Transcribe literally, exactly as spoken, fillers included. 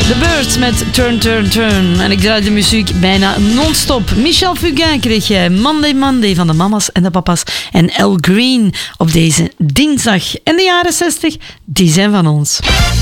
The Birds met Turn, Turn, Turn. En ik draai de muziek bijna non-stop. Michel Fugain kreeg je Monday, Monday van de mama's en de papa's. En Al Green op deze dinsdag. En de jaren zestig, die zijn van ons.